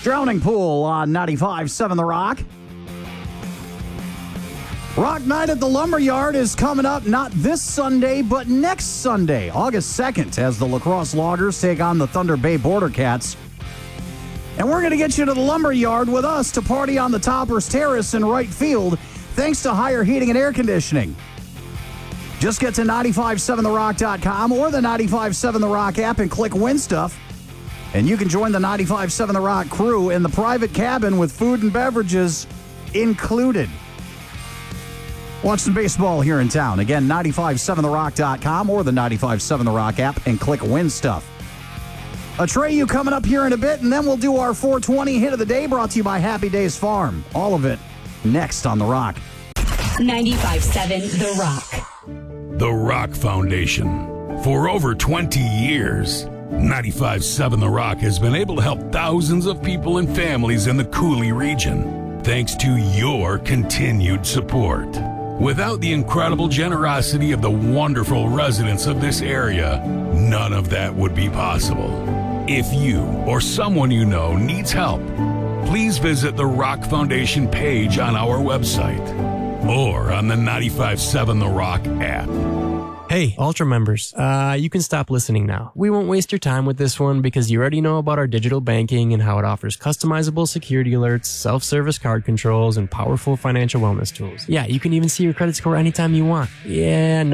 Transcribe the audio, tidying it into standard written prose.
Drowning Pool on 95.7 The Rock. Rock Night at the Lumberyard is coming up not this Sunday, but next Sunday, August 2nd, as the La Crosse Loggers take on the Thunder Bay Border Cats. And we're going to get you to the Lumberyard with us to party on the Toppers Terrace in right field, thanks to Higher Heating and Air Conditioning. Just get to 957therock.com or the 95.7 The Rock app and click Win Stuff. And you can join the 95.7 The Rock crew in the private cabin with food and beverages included. Watch some baseball here in town. Again, 957therock.com or the 95.7 The Rock app and click Win Stuff. Atreyu coming up here in a bit, and then we'll do our 420 hit of the day brought to you by Happy Days Farm. All of it next on The Rock. 95.7 The Rock. The Rock Foundation. For over 20 years, 95.7 The Rock has been able to help thousands of people and families in the Cooley region, thanks to your continued support. Without the incredible generosity of the wonderful residents of this area, none of that would be possible. If you or someone you know needs help, please visit the Rock Foundation page on our website or on the 95.7 The Rock app. Hey, Ultra members, you can stop listening now. We won't waste your time with this one because you already know about our digital banking and how it offers customizable security alerts, self-service card controls, and powerful financial wellness tools. Yeah, you can even see your credit score anytime you want. Yeah,